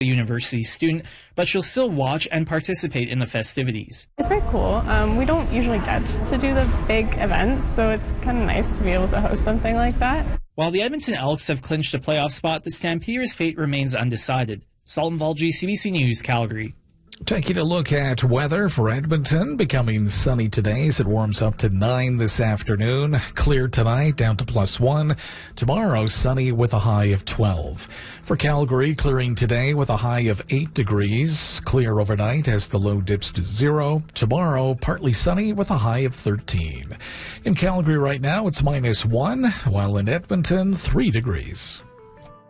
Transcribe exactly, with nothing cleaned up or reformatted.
University student, but she'll still watch and participate in the festivities. It's very cool. Um, we don't usually get to do the big events, so it's kind of nice to be able to host something like that. While the Edmonton Elks have clinched a playoff spot, the Stampeders' fate remains undecided. Sultan Valji, C B C News, Calgary. Taking a look at weather for Edmonton, becoming sunny today as it warms up to nine this afternoon. Clear tonight, down to plus one. Tomorrow, sunny with a high of twelve. For Calgary, clearing today with a high of eight degrees. Clear overnight as the low dips to zero. Tomorrow, partly sunny with a high of thirteen. In Calgary right now, it's minus one, while in Edmonton, three degrees.